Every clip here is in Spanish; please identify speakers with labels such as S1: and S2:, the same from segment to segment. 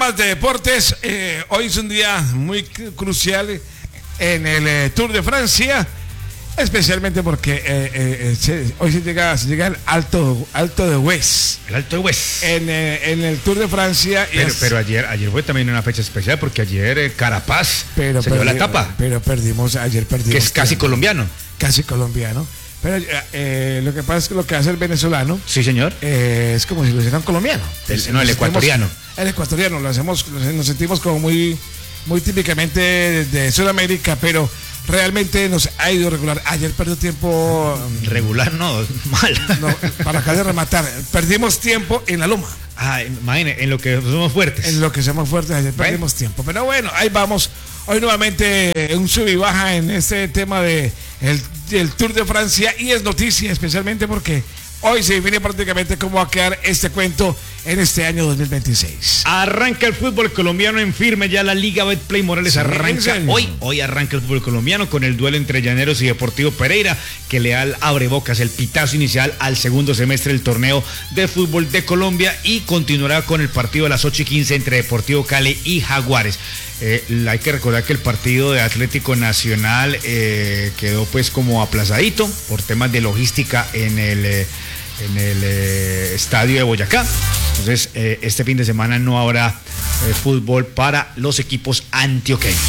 S1: temas de deportes, hoy es un día muy crucial en el Tour de Francia, especialmente porque hoy se llega el Alto de Huez.
S2: El Alto de Huez.
S1: En el Tour de Francia.
S2: Pero ayer fue también una fecha especial porque ayer Carapaz se llevó la etapa.
S1: Pero ayer perdimos.
S2: Que es casi colombiano.
S1: Casi colombiano. Pero lo que pasa es que lo que hace el venezolano.
S2: Sí, señor.
S1: Es como si lo hicieran colombiano.
S2: El ecuatoriano.
S1: El ecuatoriano, nos sentimos como muy típicamente de Sudamérica, pero realmente nos ha ido regular. Ayer perdió tiempo.
S2: Regular, no, mal.
S1: No, para acabar de rematar. Perdimos tiempo en la loma.
S2: Imagínate, en lo que somos fuertes.
S1: En lo que somos fuertes, ayer perdimos tiempo. Pero bueno, ahí vamos. Hoy nuevamente un sub y baja en este tema de el Tour de Francia, y es noticia especialmente porque hoy se define prácticamente cómo va a quedar este cuento en este año 2026.
S2: Arranca el fútbol colombiano en firme, ya la Liga Betplay Morales arranca hoy arranca el fútbol colombiano con el duelo entre Llaneros y Deportivo Pereira, que le da el abrebocas, el pitazo inicial al segundo semestre del torneo de fútbol de Colombia, y continuará con el partido a las 8:15 entre Deportivo Cali y Jaguares. Hay que recordar que el partido de Atlético Nacional quedó pues como aplazadito por temas de logística en el estadio de Boyacá. Entonces este fin de semana no habrá fútbol para los equipos antioqueños.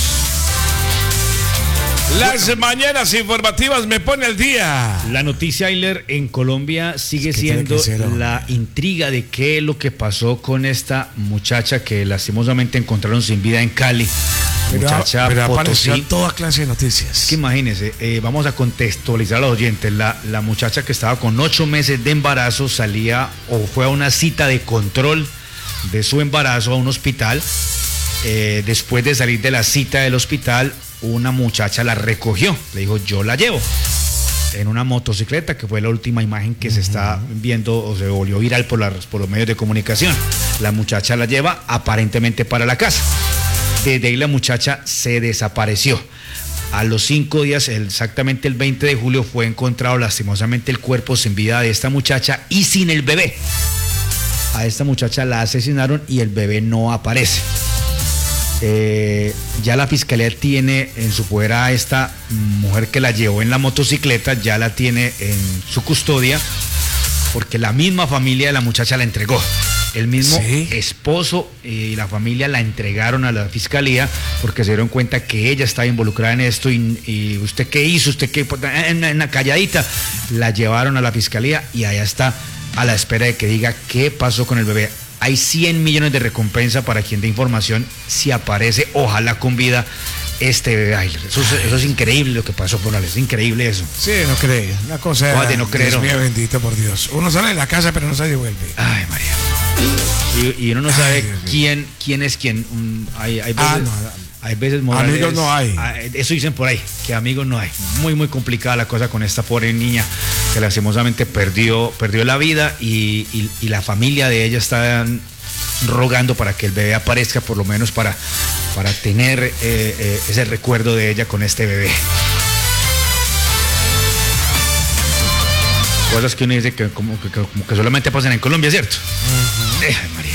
S1: Las mañanas informativas me pone al día.
S2: La noticia, Ayler, en Colombia sigue siendo la intriga de qué es lo que pasó con esta muchacha que lastimosamente encontraron sin vida en Cali. Muchacha
S1: pero
S2: Potosí.
S1: apareció toda clase de noticias.
S2: Es que imagínense, vamos a contextualizar a los oyentes. La muchacha que estaba con 8 meses de embarazo salía o fue a una cita de control de su embarazo a un hospital. Después de salir de la cita del hospital, una muchacha la recogió, le dijo: yo la llevo, en una motocicleta, que fue la última imagen que se está viendo o se volvió viral por los medios de comunicación. La muchacha la lleva aparentemente para la casa. Desde ahí la muchacha se desapareció. A los 5 días, exactamente el 20 de julio, fue encontrado lastimosamente el cuerpo sin vida de esta muchacha y sin el bebé. A esta muchacha la asesinaron y el bebé no aparece. Ya la fiscalía tiene en su poder a esta mujer que la llevó en la motocicleta, ya la tiene en su custodia, porque la misma familia de la muchacha la entregó. El mismo esposo y la familia la entregaron a la fiscalía porque se dieron cuenta que ella estaba involucrada en esto, y usted qué hizo, usted qué, en la calladita, la llevaron a la fiscalía y allá está a la espera de que diga qué pasó con el bebé. Hay 100 millones de recompensa para quien dé información si aparece, ojalá con vida, este bebé. Eso es increíble lo que pasó, Morales, es increíble eso.
S1: Sí, no cree, una cosa
S2: de no creer.
S1: Dios mío, bendito por Dios. Uno sale de la casa pero no se devuelve.
S2: Ay, María. Y uno no sabe quién es quién. Hay veces, Morales,
S1: amigos no hay.
S2: Eso dicen por ahí, que amigos no hay. Muy, muy complicada la cosa con esta pobre niña que lastimosamente perdió la vida, y la familia de ella está rogando para que el bebé aparezca, por lo menos para tener ese recuerdo de ella con este bebé. Cosas que uno dice que como que solamente pasan en Colombia, ¿cierto? Ay, María.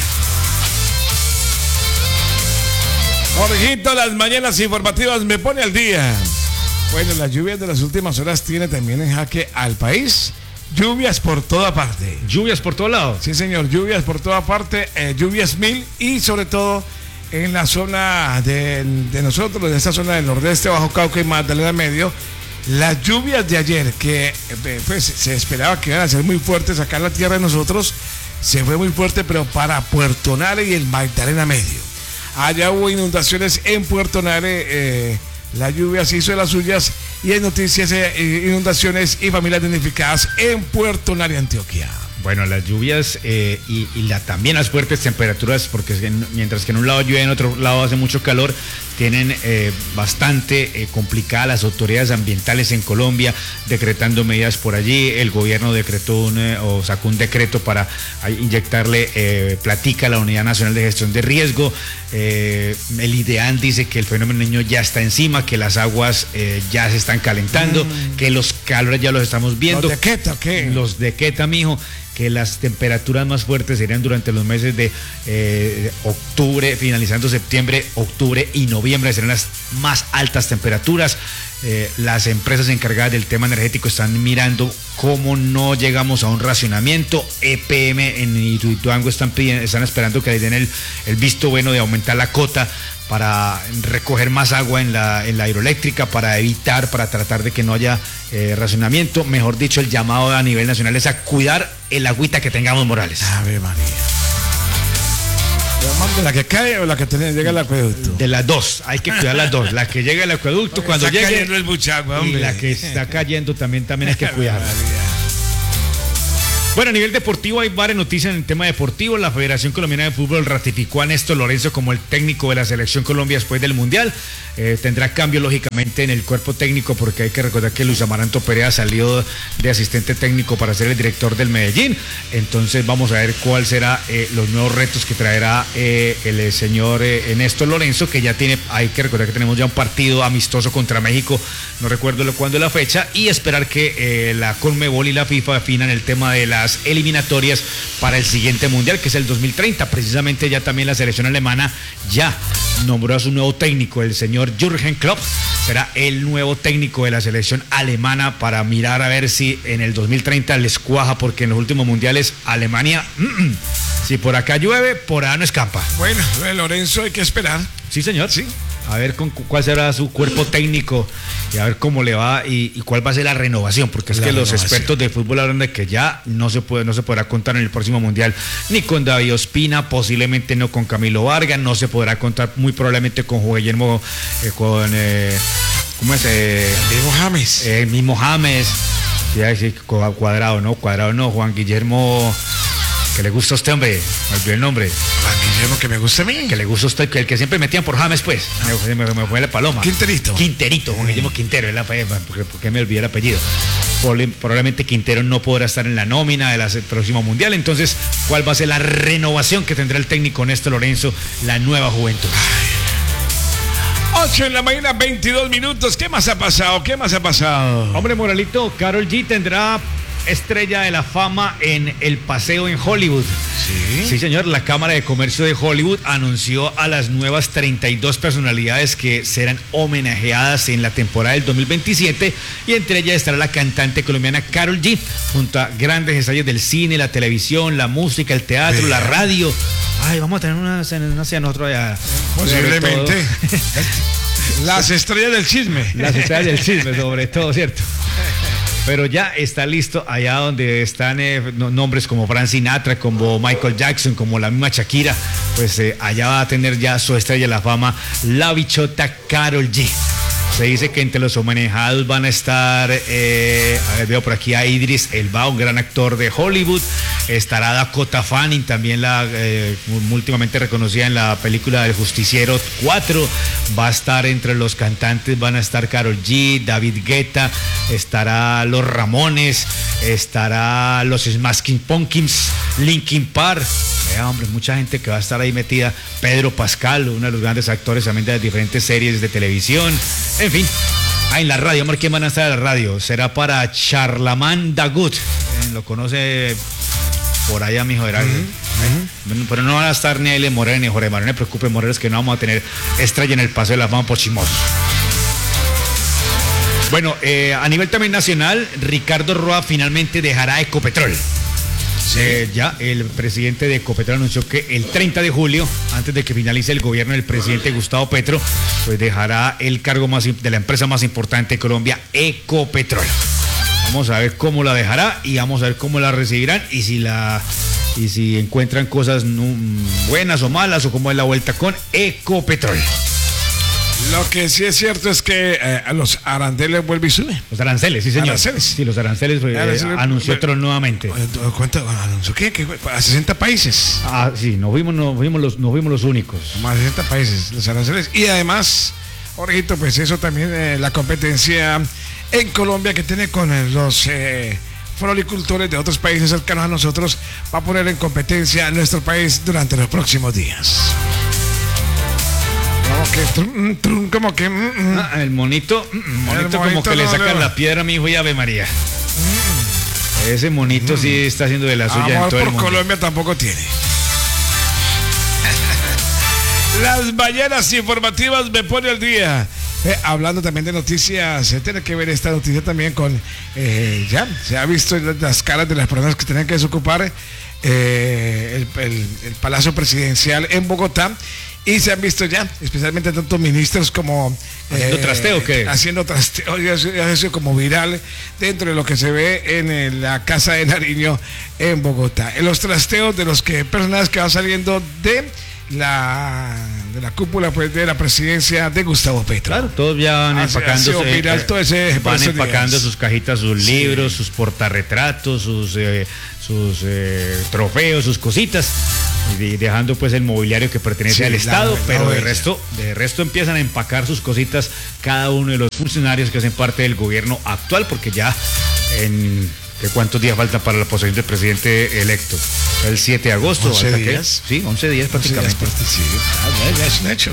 S1: Jorgito, las mañanas informativas me pone al día. Bueno, las lluvias de las últimas horas tiene también en jaque al país. Lluvias por toda parte.
S2: Lluvias por todo lado.
S1: Sí, señor, lluvias por toda parte, lluvias mil, y sobre todo en la zona de nosotros, de esta zona del nordeste, Bajo Cauca y Magdalena Medio. Las lluvias de ayer, que pues se esperaba que iban a ser muy fuertes acá en la tierra de nosotros, se fue muy fuerte, pero para Puerto Nare y el Magdalena Medio. Allá hubo inundaciones en Puerto Nare, la lluvia se hizo de las suyas, y hay noticias de inundaciones y familias damnificadas en Puerto Nare, Antioquia.
S2: Bueno, las lluvias y también las fuertes temperaturas, porque mientras que en un lado llueve, en otro lado hace mucho calor, tienen bastante complicadas las autoridades ambientales en Colombia, decretando medidas por allí. El gobierno sacó un decreto para inyectarle platica a la Unidad Nacional de Gestión de Riesgo. El IDEAN dice que el fenómeno Niño ya está encima, que las aguas ya se están calentando, que los calores ya los estamos viendo.
S1: ¿Los de Queta o qué?
S2: Los de Queta, mijo. que las temperaturas más fuertes serían durante los meses de octubre, finalizando septiembre, octubre y noviembre, serán las más altas temperaturas. Las empresas encargadas del tema energético están mirando cómo no llegamos a un racionamiento. EPM en Ituango están esperando que le den el visto bueno de aumentar la cota para recoger más agua en la hidroeléctrica, para tratar de que no haya racionamiento. Mejor dicho, el llamado a nivel nacional es a cuidar el agüita que tengamos, Morales.
S1: Ave María. ¿De la que cae o la que llega al acueducto?
S2: De las dos, hay que cuidar las dos. La que llega al acueducto cuando llegue,
S1: está cayendo el mucha agua, hombre.
S2: Y la que está cayendo también hay que cuidarla. Bueno, a nivel deportivo hay varias noticias en el tema deportivo. La Federación Colombiana de Fútbol ratificó a Néstor Lorenzo como el técnico de la Selección Colombia después del Mundial. Tendrá cambio lógicamente en el cuerpo técnico, porque hay que recordar que Luis Amaranto Perea salió de asistente técnico para ser el director del Medellín. Entonces vamos a ver cuál será los nuevos retos que traerá el señor Néstor Lorenzo, que ya hay que recordar que tenemos ya un partido amistoso contra México, no recuerdo cuándo es la fecha, y esperar que la Conmebol y la FIFA definan el tema de las eliminatorias para el siguiente Mundial, que es el 2030. Precisamente ya también la selección alemana ya nombró a su nuevo técnico, el señor Jürgen Klopp. Será el nuevo técnico de la selección alemana para mirar a ver si en el 2030 les cuaja, porque en los últimos mundiales Alemania, si por acá llueve, por allá no escapa.
S1: Bueno, Lorenzo, hay que esperar.
S2: Sí, señor. Sí. A ver cuál será su cuerpo técnico y a ver cómo le va y cuál va a ser la renovación, porque es que los expertos de fútbol hablan de que ya no se podrá contar en el próximo Mundial ni con David Ospina, posiblemente no con Camilo Vargas, no se podrá contar muy probablemente con Guillermo, ¿cómo es?
S1: Mismo James.
S2: Mismo James, ya sí, Cuadrado no, Juan Guillermo. Que le gusta a usted, hombre. Me olvidé el nombre.
S1: Juan Guillermo, que me gusta a mí.
S2: Que le gusta a usted, que el que siempre metían por James, pues. Me fue la paloma.
S1: Quinterito,
S2: Juan Guillermo Quintero. ¿Por qué me olvidé el apellido? Probablemente Quintero no podrá estar en la nómina del próximo Mundial. Entonces, ¿cuál va a ser la renovación que tendrá el técnico Néstor Lorenzo, la nueva juventud?
S1: 8 en la mañana, 22 minutos. ¿Qué más ha pasado?
S2: Hombre, Moralito, Karol G tendrá estrella de la fama en el paseo en Hollywood. Sí, señor, la Cámara de Comercio de Hollywood anunció a las nuevas 32 personalidades que serán homenajeadas en la temporada del 2027, y entre ellas estará la cantante colombiana Karol G, junto a grandes estrellas del cine, la televisión, la música, el teatro, la radio. Ay, vamos a tener una hacia nosotros allá.
S1: Posiblemente. Las estrellas del chisme.
S2: Las estrellas del chisme, sobre todo, ¿cierto? Pero ya está listo allá donde están nombres como Frank Sinatra, como Michael Jackson, como la misma Shakira. Pues allá va a tener ya su estrella de la fama, la bichota Karol G. Se dice que entre los homenajeados van a estar, a ver, veo por aquí a Idris Elba, un gran actor de Hollywood. Estará Dakota Fanning, también últimamente reconocida en la película del Justiciero 4. Va a estar entre los cantantes, van a estar Karol G, David Guetta, estará Los Ramones, estará los Smashing Pumpkins, Linkin Park. Hombre, mucha gente que va a estar ahí metida. Pedro Pascal, uno de los grandes actores también de las diferentes series de televisión. En fin, en la radio, ¿quién van a estar en la radio? Será para Charlamagne Tha God. Lo conoce por allá, mijo. Pero no van a estar ni Aileen Moreno ni Jorge Manuel. No me preocupe, Morelos, que no vamos a tener estrella en el Paseo de la Fama por chismosos. Bueno, a nivel también nacional, Ricardo Roa finalmente dejará Ecopetrol. Ya el presidente de Ecopetrol anunció que el 30 de julio, antes de que finalice el gobierno del presidente Gustavo Petro, pues dejará el cargo de la empresa más importante de Colombia, Ecopetrol. Vamos a ver cómo la dejará y vamos a ver cómo la recibirán y si encuentran cosas buenas o malas, o cómo es la vuelta con Ecopetrol.
S1: Lo que sí es cierto es que a los aranceles vuelve y sube.
S2: Los aranceles, sí, señor.
S1: Aranceles.
S2: Sí, los aranceles anunció Trump nuevamente.
S1: ¿Anunció qué? ¿A 60 países?
S2: Sí, nos fuimos los únicos.
S1: Más de 60 países, los aranceles. Y además, orejito, pues eso también, la competencia en Colombia que tiene con los floricultores de otros países cercanos a nosotros, va a poner en competencia a nuestro país durante los próximos días. Como que
S2: el monito como que le sacan la piedra a mi hijo y Ave María. Ese monito sí está haciendo de la suya
S1: Amor
S2: en todo el
S1: por
S2: mundo.
S1: Colombia tampoco tiene. Las mañanas informativas me pone al día. Hablando también de noticias, tiene que ver esta noticia también con, ya se ha visto las caras de las personas que tienen que desocupar el Palacio Presidencial en Bogotá, y se han visto ya, especialmente tanto ministros como...
S2: ¿Haciendo trasteo qué?
S1: Haciendo trasteo, ya ha sido como viral dentro de lo que se ve en la Casa de Nariño en Bogotá. En los trasteos de los que personas que van saliendo de la cúpula, pues, de la presidencia de Gustavo Petro.
S2: Claro, todos ya van empacando, van empacando sus cajitas, sus libros, sus portarretratos, sus trofeos, sus cositas, y dejando pues el mobiliario que pertenece al Estado, pero de resto empiezan a empacar sus cositas cada uno de los funcionarios que hacen parte del gobierno actual, porque ya ¿cuántos días faltan para la posesión del presidente electo? El 7 de agosto.
S1: 11 días.
S2: Sí, 11 días prácticamente.
S1: Ya es un hecho.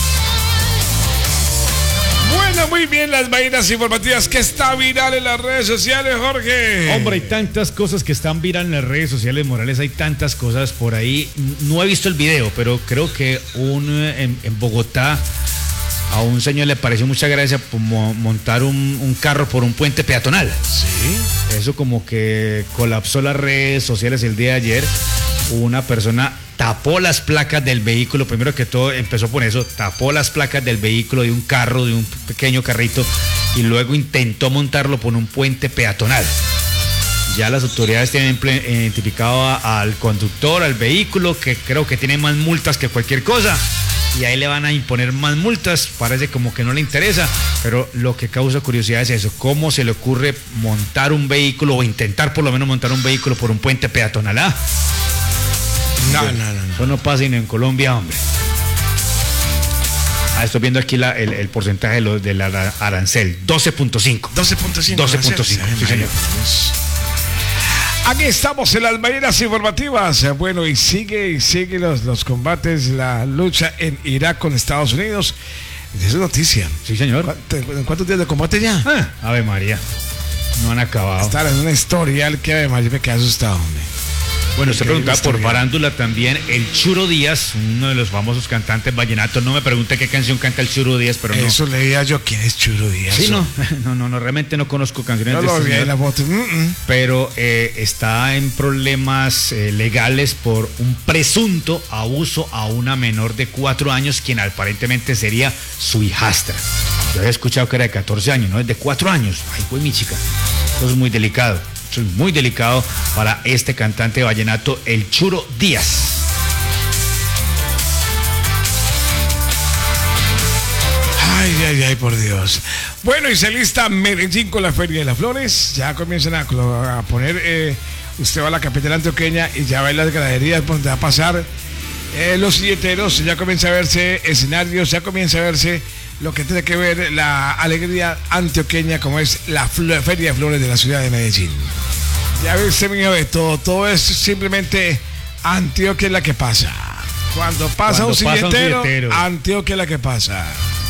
S1: Bueno, muy bien, las vainas informativas que está viral en las redes sociales, Jorge.
S2: Hombre, hay tantas cosas que están viral en las redes sociales, Morales, hay tantas cosas por ahí. No he visto el video, pero creo que en Bogotá a un señor le pareció mucha gracia montar un carro por un puente peatonal.
S1: Sí.
S2: Eso como que colapsó las redes sociales el día de ayer. Una persona tapó las placas del vehículo, primero que todo empezó por eso, tapó las placas del vehículo de un carro, de un pequeño carrito, y luego intentó montarlo por un puente peatonal. Ya las autoridades tienen identificado al conductor, al vehículo, que creo que tiene más multas que cualquier cosa, y ahí le van a imponer más multas. Parece como que no le interesa, pero lo que causa curiosidad es eso: cómo se le ocurre montar un vehículo, o intentar por lo menos montar un vehículo por un puente peatonal.
S1: No.
S2: Eso no pasa ni en Colombia, hombre. Estoy viendo aquí el porcentaje de la arancel, 12.5.
S1: 12.5.
S2: Sí, señor.
S1: Aquí estamos en las mañanas informativas. Bueno, y sigue los combates, la lucha en Irak con Estados Unidos. Esa es noticia.
S2: Sí, señor.
S1: ¿Cuántos días de combate ya?
S2: Ave María. No han acabado.
S1: Estar en una historial que Ave María me queda asustado, hombre.
S2: Bueno, usted preguntaba por farándula también. El Churo Díaz, uno de los famosos cantantes vallenatos. No me pregunte qué canción canta el Churo Díaz, pero no.
S1: Eso leía yo. ¿Quién es Churo Díaz?
S2: Sí, no, realmente no conozco canciones
S1: no
S2: de
S1: lo vi
S2: este
S1: en la foto.
S2: Pero está en problemas legales por un presunto abuso a una menor de 4 años, quien aparentemente sería su hijastra. Yo había escuchado que era de 14 años, ¿no? Es de 4 años. Ay, fue mi chica. Eso es muy delicado. Eso es muy delicado para este cantante vallenato, el Churo Díaz.
S1: Ay, por Dios. Bueno, y se lista Medellín con la Feria de las Flores. Ya comienzan a poner, usted va a la capital antioqueña y ya va en las graderías donde va a pasar los silleteros. Ya comienza a verse escenarios, ya comienza a verse lo que tiene que ver la alegría antioqueña, como es la Feria de Flores de la ciudad de Medellín. Ya ves, mío, de todo es simplemente Antioquia es la que pasa. Cuando pasa un silletero, Antioquia es la que pasa.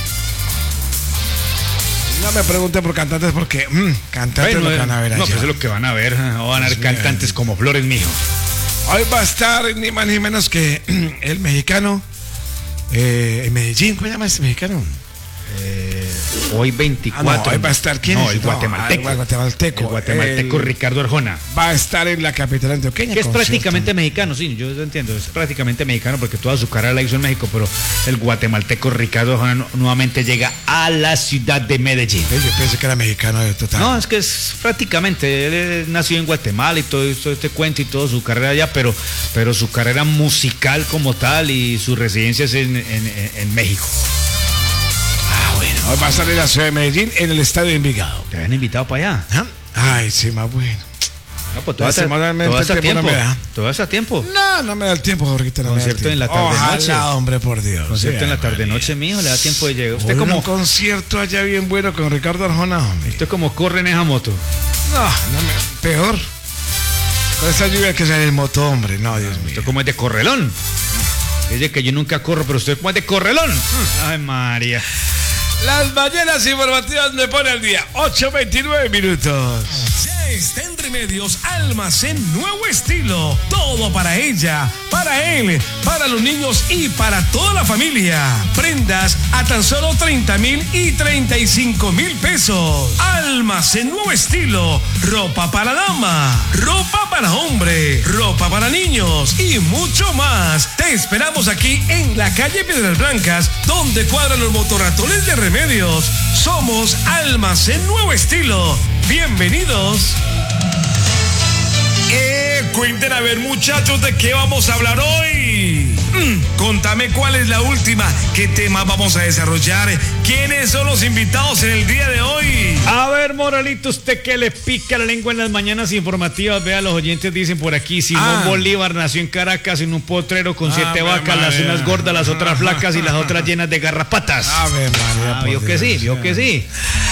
S1: No me pregunten por cantantes, porque cantantes lo que van a ver allá.
S2: No, pues es lo que van a ver. No van a ver cantantes como Flores, mijo.
S1: Hoy va a estar ni más ni menos que el mexicano en Medellín. ¿Cómo se llama este mexicano?
S2: Hoy 24.
S1: No, hoy va a estar, ¿quién es?
S2: El guatemalteco.
S1: El
S2: guatemalteco Ricardo Arjona.
S1: Va a estar en la capital antioqueña.
S2: Que es prácticamente mexicano, sí, yo entiendo. Es prácticamente mexicano porque toda su carrera la hizo en México, pero el guatemalteco Ricardo Arjona nuevamente llega a la ciudad de Medellín.
S1: Yo pensé que era mexicano de total.
S2: No, es que es prácticamente, él nació en Guatemala y todo este cuento y toda su carrera allá, pero su carrera musical como tal y su residencia es en México.
S1: Hoy va a estar en la ciudad de Medellín, en el estadio de Envigado.
S2: ¿Te habían invitado para allá?
S1: Ay, sí, más bueno.
S2: No, pues todo está tiempo. Todo está tiempo.
S1: No me da el tiempo, Jorgito.
S2: Concierto en la tarde-noche.
S1: Hombre, por Dios.
S2: Concierto en la tarde-noche, mijo, le da tiempo de llegar. Usted
S1: como un concierto allá bien bueno con Ricardo Arjona, hombre.
S2: ¿Usted como corre en esa moto?
S1: Peor. Con esa lluvia que sale el moto, hombre. No, Dios mío.
S2: ¿Usted como es de correlón? Dice que yo nunca corro, pero usted como es de correlón. Ay, María.
S1: Las mañanas informativas me pone al día. 8:29 minutos.
S3: Ya está en Remedios Almacén Nuevo Estilo. Todo para ella, para él, para los niños y para toda la familia. Prendas a tan solo 30,000 y 35,000 pesos. Almacén Nuevo Estilo. Ropa para dama, ropa para hombre, ropa para niños y mucho más. Te esperamos aquí en la calle Piedras Blancas, donde cuadran los motorratones de Remedios. Somos Almacén Nuevo Estilo. Bienvenidos. Cuenten a ver, muchachos, ¿de qué vamos a hablar hoy? Contame cuál es la última, qué tema vamos a desarrollar, quiénes son los invitados en el día de hoy.
S2: A ver, Moralito, usted que le pica la lengua en las mañanas informativas, vea, los oyentes dicen por aquí, Simón Bolívar nació en Caracas en un potrero con 7 vacas, las unas gordas, las otras flacas y las otras llenas de garrapatas.
S1: A ver, María,
S2: vio que sí, vio que sí.